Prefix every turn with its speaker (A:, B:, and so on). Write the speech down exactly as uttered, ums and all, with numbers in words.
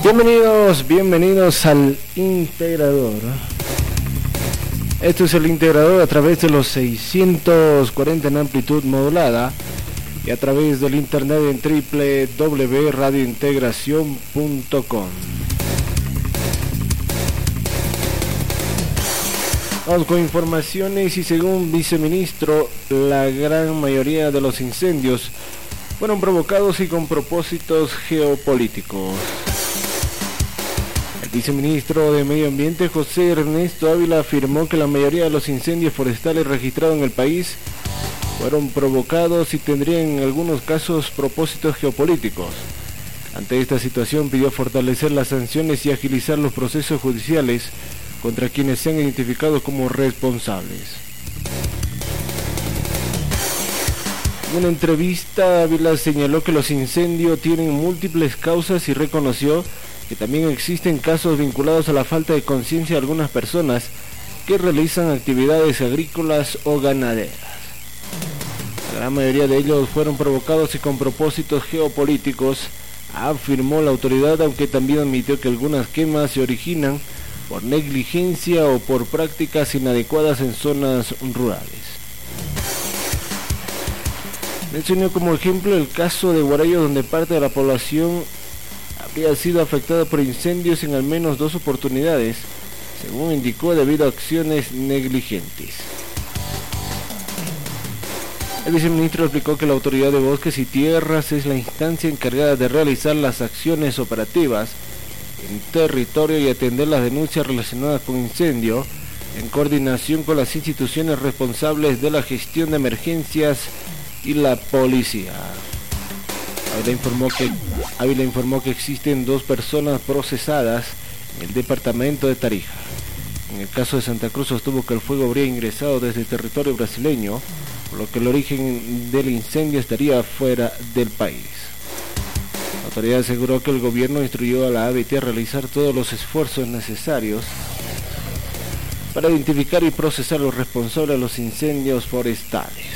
A: Bienvenidos, bienvenidos al Integrador. Esto es el Integrador a través de los seiscientos cuarenta en amplitud modulada y a través del internet en doble u doble u doble u punto radio integración punto com. Vamos con informaciones y según viceministro, la gran mayoría de los incendios fueron provocados y con propósitos geopolíticos. El viceministro de Medio Ambiente, José Ernesto Ávila, afirmó que la mayoría de los incendios forestales registrados en el país fueron provocados y tendrían en algunos casos propósitos geopolíticos. Ante esta situación pidió fortalecer las sanciones y agilizar los procesos judiciales contra quienes se han identificado como responsables. En una entrevista, Ávila señaló que los incendios tienen múltiples causas y reconoció que también existen casos vinculados a la falta de conciencia de algunas personas que realizan actividades agrícolas o ganaderas. La gran mayoría de ellos fueron provocados y con propósitos geopolíticos, afirmó la autoridad, aunque también admitió que algunas quemas se originan por negligencia o por prácticas inadecuadas en zonas rurales. Mencionó como ejemplo el caso de Guarayo, donde parte de la población habría sido afectada por incendios en al menos dos oportunidades, según indicó, debido a acciones negligentes. El viceministro explicó que la Autoridad de Bosques y Tierras es la instancia encargada de realizar las acciones operativas en territorio y atender las denuncias relacionadas con incendio, en coordinación con las instituciones responsables de la gestión de emergencias y la policía. Ávila informó que, Ávila informó que existen dos personas procesadas en el departamento de Tarija. En el caso de Santa Cruz sostuvo que el fuego habría ingresado desde el territorio brasileño, por lo que el origen del incendio estaría fuera del país. La autoridad aseguró que el gobierno instruyó a la A B T a realizar todos los esfuerzos necesarios para identificar y procesar a los responsables de los incendios forestales.